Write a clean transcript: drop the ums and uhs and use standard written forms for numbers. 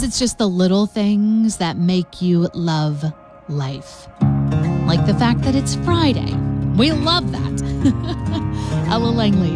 it's just the little things that make you love life. Like the fact that it's Friday. We love that. Ella Langley